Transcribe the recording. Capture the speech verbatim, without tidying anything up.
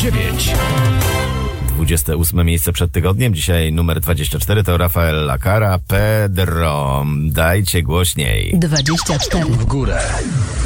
dziewięć. dwudzieste ósme miejsce przed tygodniem. Dzisiaj numer dwadzieścia cztery to Rafael Lacara. Pedro, dajcie głośniej. dwadzieścia cztery. W górę.